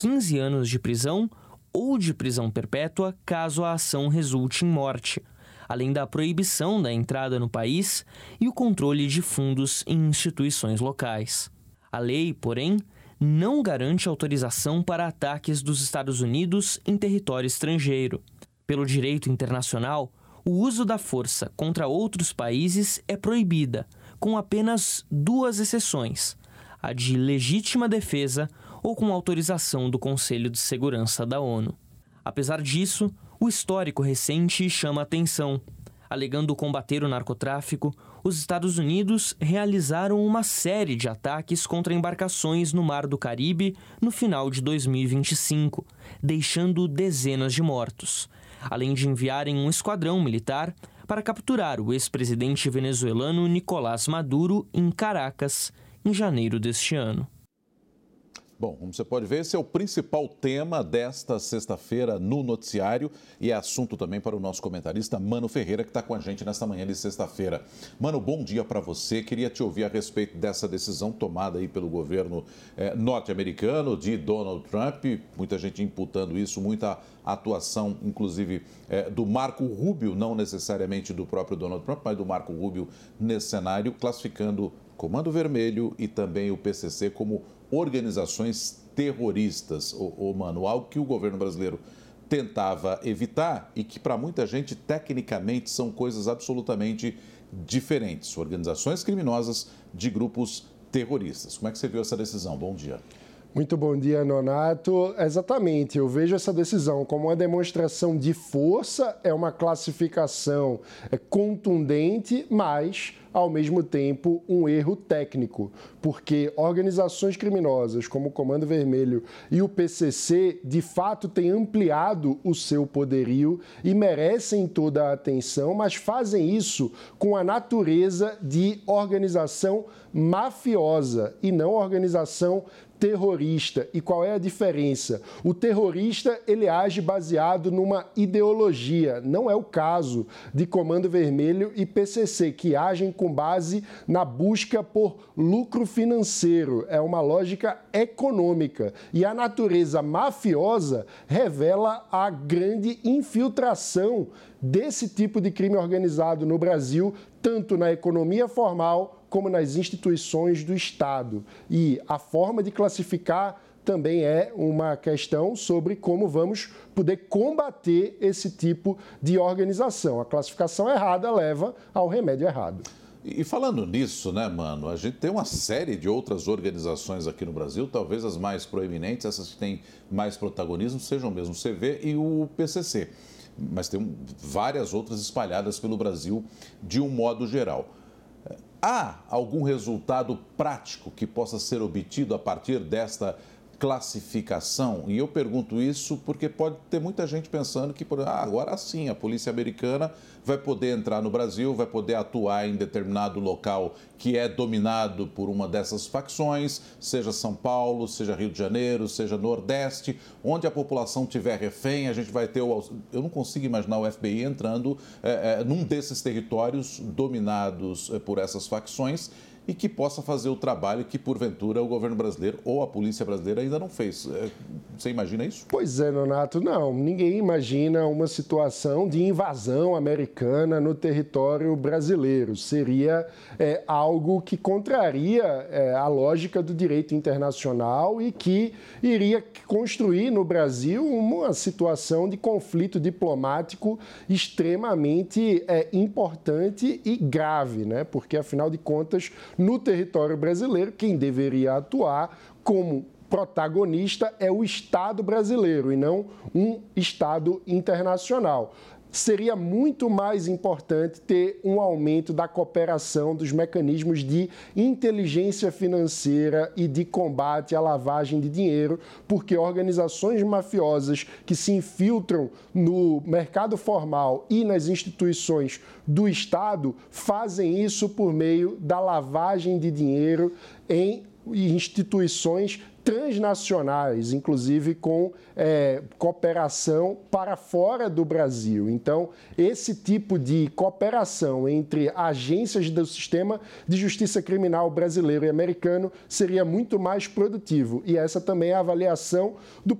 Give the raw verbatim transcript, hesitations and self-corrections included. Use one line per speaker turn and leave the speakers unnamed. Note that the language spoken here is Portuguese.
quinze anos de prisão ou de prisão perpétua caso a ação resulte em morte, além da proibição da entrada no país e o controle de fundos em instituições locais. A lei, porém, não garante autorização para ataques dos Estados Unidos em território estrangeiro. Pelo direito internacional, o uso da força contra outros países é proibida, com apenas duas exceções: a de legítima defesa ou com autorização do Conselho de Segurança da ONU. Apesar disso, o histórico recente chama atenção. Alegando combater o narcotráfico, os Estados Unidos realizaram uma série de ataques contra embarcações no Mar do Caribe no final de dois mil e vinte e cinco, deixando dezenas de mortos, além de enviarem um esquadrão militar para capturar o ex-presidente venezuelano Nicolás Maduro em Caracas, em janeiro deste ano.
Bom, como você pode ver, esse é o principal tema desta sexta-feira no noticiário e é assunto também para o nosso comentarista Mano Ferreira, que está com a gente nesta manhã de sexta-feira. Mano, bom dia para você. Queria te ouvir a respeito dessa decisão tomada aí pelo governo eh, norte-americano de Donald Trump, muita gente imputando isso, muita atuação, inclusive, eh, do Marco Rubio, não necessariamente do próprio Donald Trump, mas do Marco Rubio nesse cenário, classificando Comando Vermelho e também o P C C como organizações terroristas, ô, ô, mano, algo que o governo brasileiro tentava evitar e que para muita gente tecnicamente são coisas absolutamente diferentes, organizações criminosas de grupos terroristas. Como é que você viu essa decisão? Bom dia.
Muito bom dia, Nonato. Exatamente, eu vejo essa decisão como uma demonstração de força, é uma classificação contundente, mas, ao mesmo tempo, um erro técnico, porque organizações criminosas como o Comando Vermelho e o P C C, de fato, têm ampliado o seu poderio e merecem toda a atenção, mas fazem isso com a natureza de organização mafiosa e não organização terrorista. E qual é a diferença? O terrorista, ele age baseado numa ideologia. Não é o caso de Comando Vermelho e P C C, que agem com base na busca por lucro financeiro. É uma lógica econômica. E a natureza mafiosa revela a grande infiltração desse tipo de crime organizado no Brasil, tanto na economia formal como nas instituições do Estado. E a forma de classificar também é uma questão sobre como vamos poder combater esse tipo de organização. A classificação errada leva ao remédio errado.
E falando nisso, né, mano, a gente tem uma série de outras organizações aqui no Brasil, talvez as mais proeminentes, essas que têm mais protagonismo, sejam mesmo o C V e o P C C. Mas tem várias outras espalhadas pelo Brasil de um modo geral. Há algum resultado prático que possa ser obtido a partir desta classificação? E eu pergunto isso porque pode ter muita gente pensando que ah, agora sim a polícia americana vai poder entrar no Brasil, vai poder atuar em determinado local que é dominado por uma dessas facções, seja São Paulo, seja Rio de Janeiro, seja Nordeste, onde a população tiver refém, a gente vai ter o... Eu não consigo imaginar o F B I entrando é, é, num desses territórios dominados é, por essas facções e que possa fazer o trabalho que, porventura, o governo brasileiro ou a polícia brasileira ainda não fez. Você imagina isso?
Pois é, Nonato, não. Ninguém imagina uma situação de invasão americana no território brasileiro. Seria é, algo que contraria é, a lógica do direito internacional e que iria construir no Brasil uma situação de conflito diplomático extremamente é, importante e grave, né? Porque, afinal de contas, no território brasileiro, quem deveria atuar como protagonista é o Estado brasileiro e não um Estado internacional. Seria muito mais importante ter um aumento da cooperação dos mecanismos de inteligência financeira e de combate à lavagem de dinheiro, porque organizações mafiosas que se infiltram no mercado formal e nas instituições do Estado fazem isso por meio da lavagem de dinheiro em instituições transnacionais, inclusive com é, cooperação para fora do Brasil. Então, esse tipo de cooperação entre agências do sistema de justiça criminal brasileiro e americano seria muito mais produtivo. E essa também é a avaliação do